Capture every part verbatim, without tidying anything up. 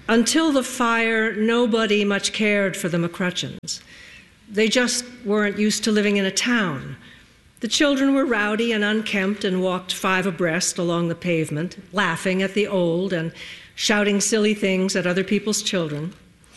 Until the fire, nobody much cared for the McCrutchens. They just weren't used to living in a town. The children were rowdy and unkempt and walked five abreast along the pavement, laughing at the old and shouting silly things at other people's children.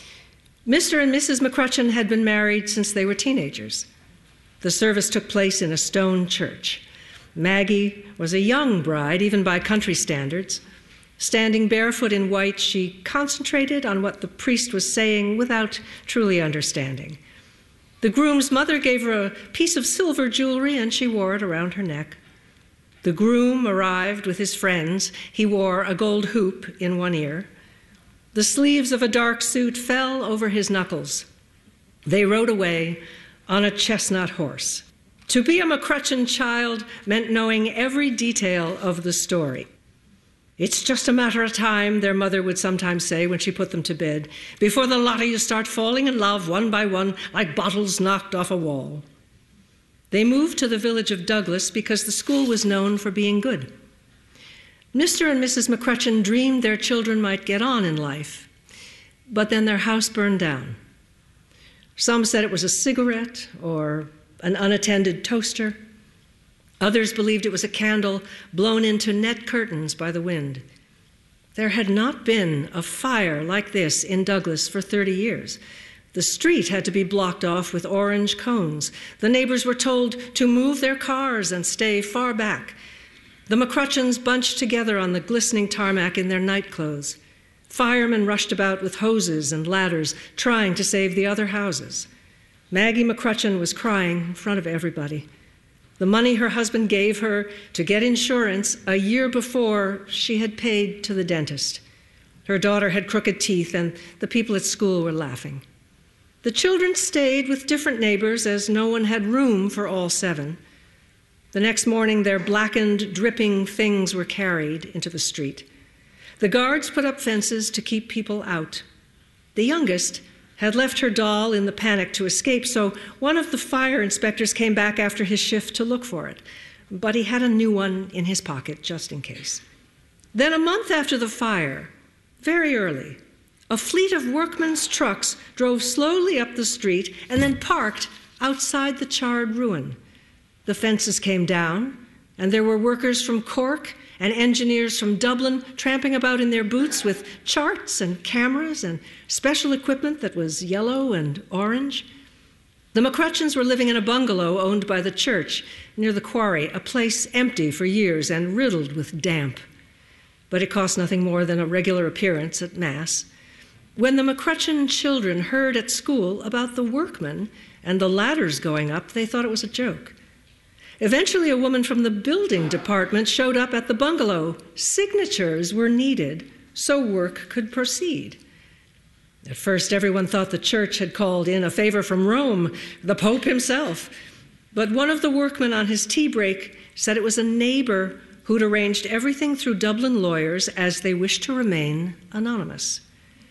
Mister and Missus McCrutchen had been married since they were teenagers. The service took place in a stone church. Maggie was a young bride, even by country standards. Standing barefoot in white, she concentrated on what the priest was saying without truly understanding. The groom's mother gave her a piece of silver jewelry, and she wore it around her neck. The groom arrived with his friends. He wore a gold hoop in one ear. The sleeves of a dark suit fell over his knuckles. They rode away on a chestnut horse. To be a McCrutchen child meant knowing every detail of the story. "It's just a matter of time," their mother would sometimes say when she put them to bed, "before the lot of you start falling in love one by one like bottles knocked off a wall." They moved to the village of Douglas because the school was known for being good. Mister and Missus McCrutchen dreamed their children might get on in life, but then their house burned down. Some said it was a cigarette or an unattended toaster. Others believed it was a candle blown into net curtains by the wind. There had not been a fire like this in Douglas for thirty years. The street had to be blocked off with orange cones. The neighbors were told to move their cars and stay far back. The McCrutchens bunched together on the glistening tarmac in their nightclothes. Firemen rushed about with hoses and ladders, trying to save the other houses. Maggie McCrutchen was crying in front of everybody. The money her husband gave her to get insurance a year before she had paid to the dentist. Her daughter had crooked teeth, and the people at school were laughing. The children stayed with different neighbors as no one had room for all seven. The next morning, their blackened, dripping things were carried into the street. The guards put up fences to keep people out. The youngest had left her doll in the panic to escape, so one of the fire inspectors came back after his shift to look for it. But he had a new one in his pocket, just in case. Then a month after the fire, very early, a fleet of workmen's trucks drove slowly up the street and then parked outside the charred ruin. The fences came down, and there were workers from Cork and engineers from Dublin tramping about in their boots with charts and cameras and special equipment that was yellow and orange. The McCrutchens were living in a bungalow owned by the church near the quarry, a place empty for years and riddled with damp. But it cost nothing more than a regular appearance at Mass. When the McCrutchen children heard at school about the workmen and the ladders going up, they thought it was a joke. Eventually, a woman from the building department showed up at the bungalow. Signatures were needed so work could proceed. At first, everyone thought the church had called in a favor from Rome, the Pope himself. But one of the workmen on his tea break said it was a neighbor who'd arranged everything through Dublin lawyers as they wished to remain anonymous.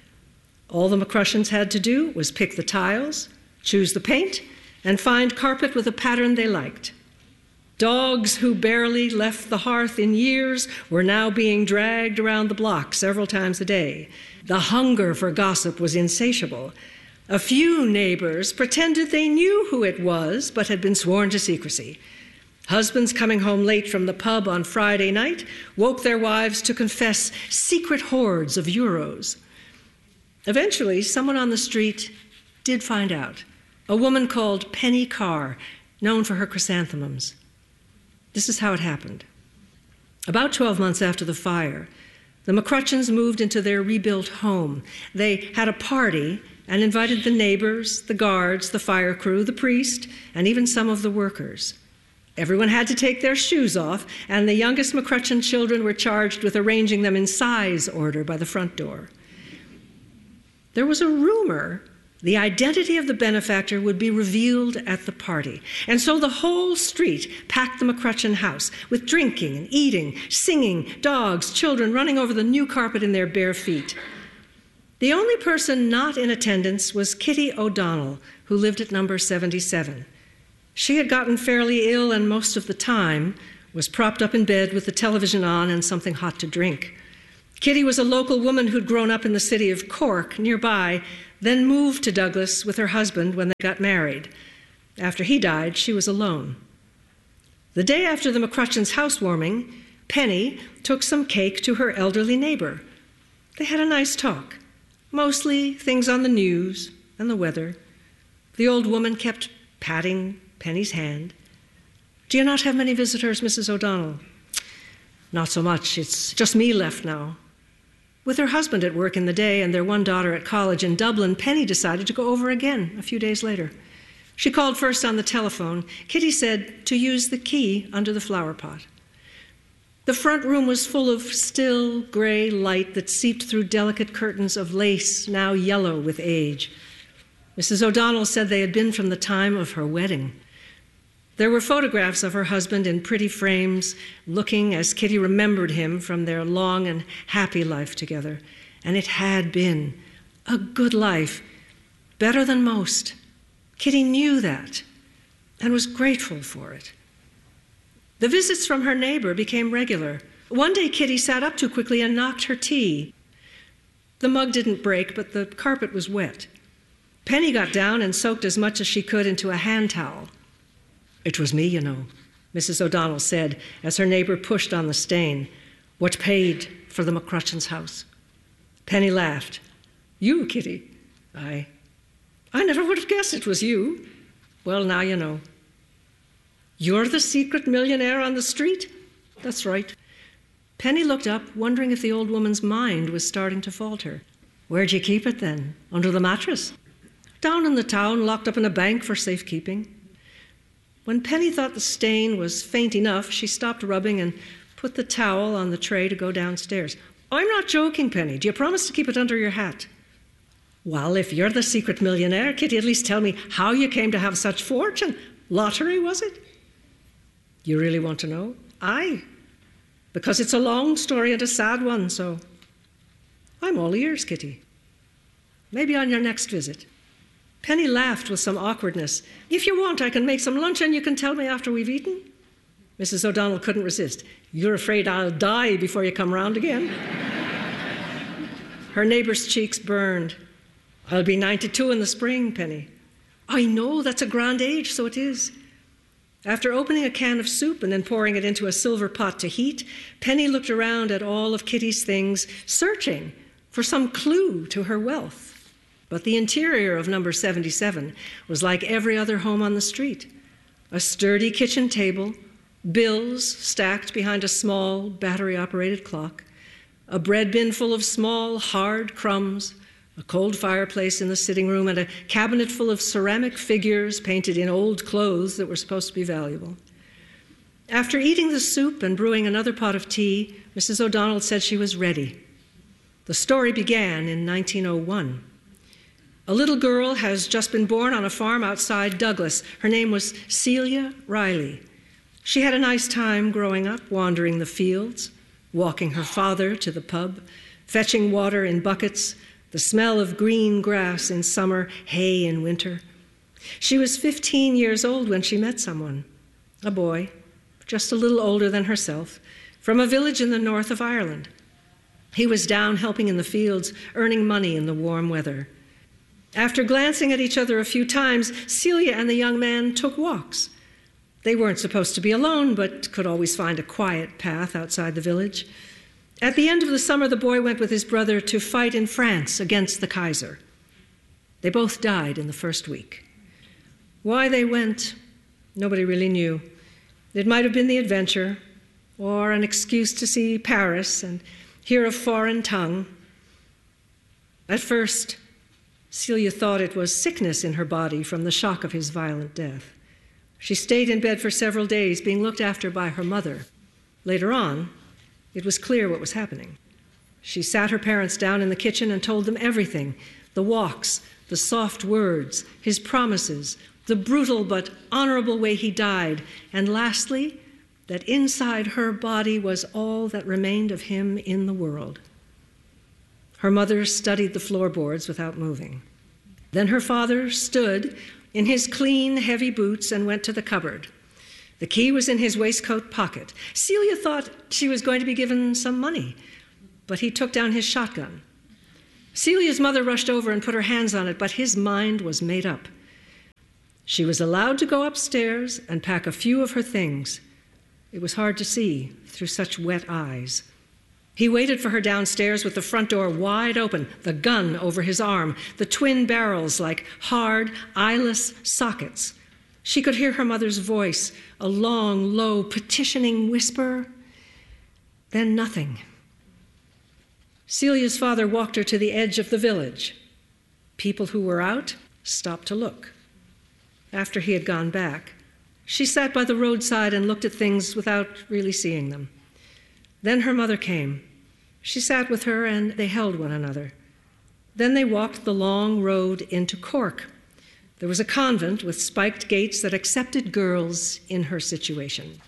All the McCrutchens had to do was pick the tiles, choose the paint, and find carpet with a pattern they liked. Dogs who barely left the hearth in years were now being dragged around the block several times a day. The hunger for gossip was insatiable. A few neighbors pretended they knew who it was, but had been sworn to secrecy. Husbands coming home late from the pub on Friday night woke their wives to confess secret hoards of euros. Eventually, someone on the street did find out. A woman called Penny Carr, known for her chrysanthemums. This is how it happened. About twelve months after the fire, the McCrutchens moved into their rebuilt home. They had a party and invited the neighbors, the guards, the fire crew, the priest, and even some of the workers. Everyone had to take their shoes off, and the youngest McCrutchen children were charged with arranging them in size order by the front door. There was a rumor the identity of the benefactor would be revealed at the party. And so the whole street packed the McCrutchen house with drinking and eating, singing, dogs, children running over the new carpet in their bare feet. The only person not in attendance was Kitty O'Donnell, who lived at number seventy-seven. She had gotten fairly ill and most of the time was propped up in bed with the television on and something hot to drink. Kitty was a local woman who'd grown up in the city of Cork, nearby, then moved to Douglas with her husband when they got married. After he died, she was alone. The day after the McCrutchens' housewarming, Penny took some cake to her elderly neighbor. They had a nice talk, mostly things on the news and the weather. The old woman kept patting Penny's hand. "Do you not have many visitors, Missus O'Donnell?" "Not so much. It's just me left now." With her husband at work in the day and their one daughter at college in Dublin, Penny decided to go over again a few days later. She called first on the telephone. Kitty said to use the key under the flower pot. The front room was full of still, gray light that seeped through delicate curtains of lace, now yellow with age. Missus O'Donnell said they had been from the time of her wedding. There were photographs of her husband in pretty frames, looking as Kitty remembered him from their long and happy life together. And it had been a good life, better than most. Kitty knew that and was grateful for it. The visits from her neighbor became regular. One day, Kitty sat up too quickly and knocked her tea. The mug didn't break, but the carpet was wet. Penny got down and soaked as much as she could into a hand towel. "It was me, you know," Missus O'Donnell said as her neighbor pushed on the stain. "What paid for the McCrutchens' house?" Penny laughed. "You, Kitty?" "I. I never would have guessed it was you. Well, now you know." "You're the secret millionaire on the street?" "That's right." Penny looked up, wondering if the old woman's mind was starting to falter. "Where'd you keep it then? Under the mattress?" "Down in the town, locked up in a bank for safekeeping." When Penny thought the stain was faint enough, she stopped rubbing and put the towel on the tray to go downstairs. "I'm not joking, Penny. Do you promise to keep it under your hat?" "Well, if you're the secret millionaire, Kitty, at least tell me how you came to have such fortune. Lottery, was it?" "You really want to know?" "Aye, because it's a long story and a sad one, so I'm all ears, Kitty. Maybe on your next visit." Penny laughed with some awkwardness. "If you want, I can make some lunch and you can tell me after we've eaten." Missus O'Donnell couldn't resist. "You're afraid I'll die before you come round again?" Her neighbor's cheeks burned. "I'll be ninety-two in the spring, Penny." "I know, that's a grand age, so it is." After opening a can of soup and then pouring it into a silver pot to heat, Penny looked around at all of Kitty's things, searching for some clue to her wealth. But the interior of number seventy-seven was like every other home on the street. A sturdy kitchen table, bills stacked behind a small battery-operated clock, a bread bin full of small, hard crumbs, a cold fireplace in the sitting room, and a cabinet full of ceramic figures painted in old clothes that were supposed to be valuable. After eating the soup and brewing another pot of tea, Missus O'Donnell said she was ready. The story began in nineteen oh one. A little girl has just been born on a farm outside Douglas. Her name was Celia Riley. She had a nice time growing up, wandering the fields, walking her father to the pub, fetching water in buckets, the smell of green grass in summer, hay in winter. She was fifteen years old when she met someone, a boy, just a little older than herself, from a village in the north of Ireland. He was down helping in the fields, earning money in the warm weather. After glancing at each other a few times, Celia and the young man took walks. They weren't supposed to be alone, but could always find a quiet path outside the village. At the end of the summer, the boy went with his brother to fight in France against the Kaiser. They both died in the first week. Why they went, nobody really knew. It might have been the adventure, or an excuse to see Paris and hear a foreign tongue. At first, Celia thought it was sickness in her body from the shock of his violent death. She stayed in bed for several days, being looked after by her mother. Later on, it was clear what was happening. She sat her parents down in the kitchen and told them everything: the walks, the soft words, his promises, the brutal but honorable way he died, and lastly, that inside her body was all that remained of him in the world. Her mother studied the floorboards without moving. Then her father stood in his clean, heavy boots and went to the cupboard. The key was in his waistcoat pocket. Celia thought she was going to be given some money, but he took down his shotgun. Celia's mother rushed over and put her hands on it, but his mind was made up. She was allowed to go upstairs and pack a few of her things. It was hard to see through such wet eyes. He waited for her downstairs with the front door wide open, the gun over his arm, the twin barrels like hard, eyeless sockets. She could hear her mother's voice, a long, low, petitioning whisper. Then nothing. Celia's father walked her to the edge of the village. People who were out stopped to look. After he had gone back, she sat by the roadside and looked at things without really seeing them. Then her mother came. She sat with her and they held one another. Then they walked the long road into Cork. There was a convent with spiked gates that accepted girls in her situation.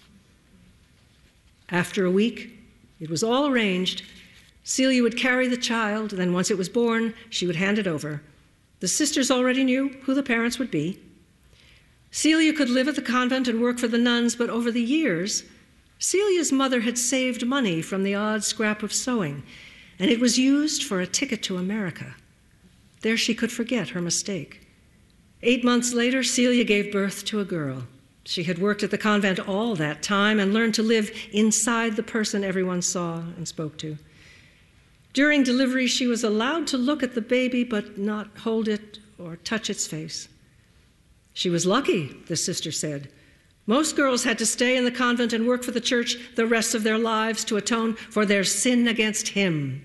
After a week, it was all arranged. Celia would carry the child, then once it was born, she would hand it over. The sisters already knew who the parents would be. Celia could live at the convent and work for the nuns, but over the years, Celia's mother had saved money from the odd scrap of sewing, and it was used for a ticket to America. There she could forget her mistake. Eight months later, Celia gave birth to a girl. She had worked at the convent all that time and learned to live inside the person everyone saw and spoke to. During delivery, she was allowed to look at the baby but not hold it or touch its face. She was lucky, the sister said. Most girls had to stay in the convent and work for the church the rest of their lives to atone for their sin against him.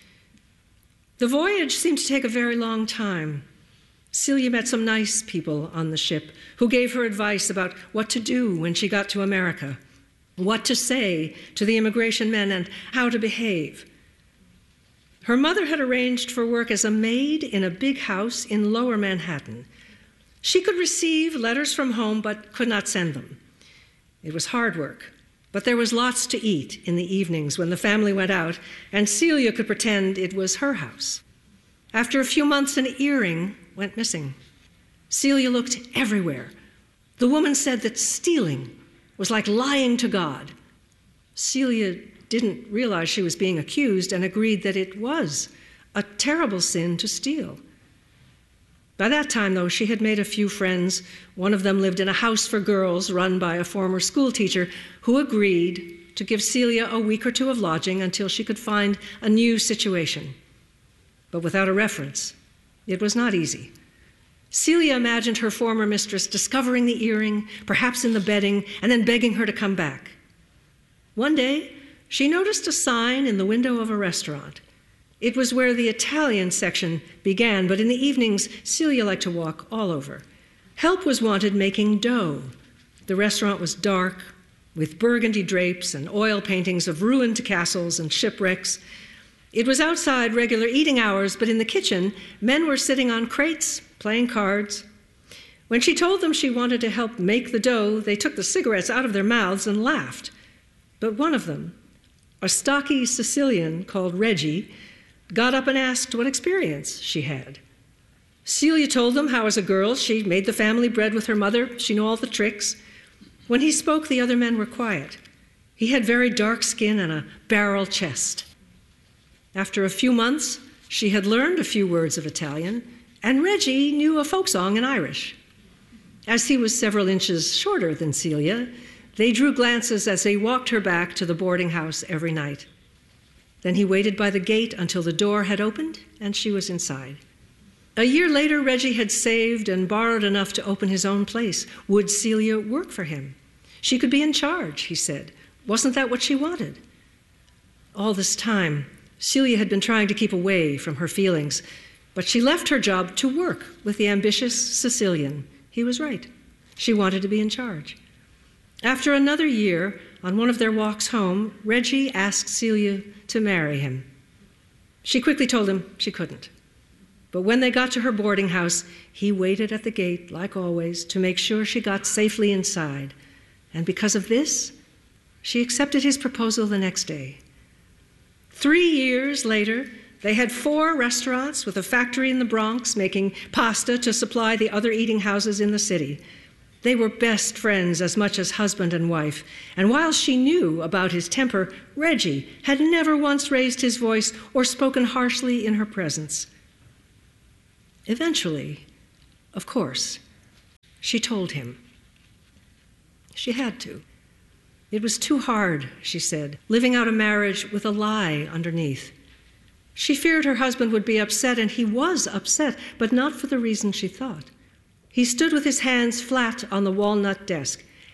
The voyage seemed to take a very long time. Celia met some nice people on the ship who gave her advice about what to do when she got to America, what to say to the immigration men, and how to behave. Her mother had arranged for work as a maid in a big house in Lower Manhattan. She could receive letters from home but could not send them. It was hard work, but there was lots to eat in the evenings when the family went out, and Celia could pretend it was her house. After a few months, an earring went missing. Celia looked everywhere. The woman said that stealing was like lying to God. Celia didn't realize she was being accused and agreed that it was a terrible sin to steal. By that time, though, she had made a few friends. One of them lived in a house for girls run by a former school teacher who agreed to give Celia a week or two of lodging until she could find a new situation. But without a reference, it was not easy. Celia imagined her former mistress discovering the earring, perhaps in the bedding, and then begging her to come back. One day, she noticed a sign in the window of a restaurant. It was where the Italian section began, but in the evenings, Celia liked to walk all over. Help was wanted making dough. The restaurant was dark, with burgundy drapes and oil paintings of ruined castles and shipwrecks. It was outside regular eating hours, but in the kitchen, men were sitting on crates, playing cards. When she told them she wanted to help make the dough, they took the cigarettes out of their mouths and laughed. But one of them, a stocky Sicilian called Reggie, got up and asked what experience she had. Celia told them how as a girl she made the family bread with her mother. She knew all the tricks. When he spoke, the other men were quiet. He had very dark skin and a barrel chest. After a few months, she had learned a few words of Italian, and Reggie knew a folk song in Irish. As he was several inches shorter than Celia, they drew glances as they walked her back to the boarding house every night. Then he waited by the gate until the door had opened and she was inside. A year later, Reggie had saved and borrowed enough to open his own place. Would Celia work for him? She could be in charge, he said. Wasn't that what she wanted? All this time, Celia had been trying to keep away from her feelings, but she left her job to work with the ambitious Sicilian. He was right. She wanted to be in charge. After another year, on one of their walks home, Reggie asked Celia to marry him. She quickly told him she couldn't. But when they got to her boarding house, he waited at the gate, like always, to make sure she got safely inside. And because of this, she accepted his proposal the next day. Three years later, they had four restaurants with a factory in the Bronx making pasta to supply the other eating houses in the city. They were best friends as much as husband and wife, and while she knew about his temper, Reggie had never once raised his voice or spoken harshly in her presence. Eventually, of course, she told him. She had to. It was too hard, she said, living out a marriage with a lie underneath. She feared her husband would be upset, and he was upset, but not for the reason she thought. He stood with his hands flat on the walnut desk,